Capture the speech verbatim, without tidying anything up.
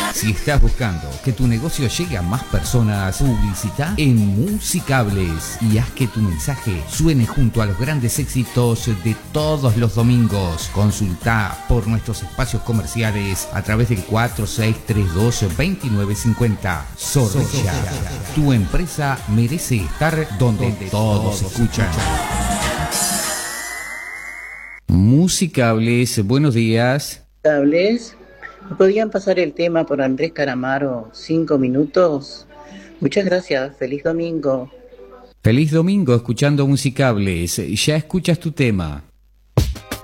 Si estás buscando que tu negocio llegue a más personas, publicita en Musicables y haz que tu mensaje suene junto a los grandes éxitos de todos los domingos. Consulta por nuestros espacios comerciales a través del cuatro seis tres dos, dos nueve cinco cero. Zorrilla, tu empresa merece estar donde, donde todos escuchan. Musicables, buenos días. Musicables, ¿me podrían pasar el tema por Andrés Calamaro, cinco minutos? Muchas gracias, feliz domingo. Feliz domingo escuchando Musicables. Ya escuchas tu tema.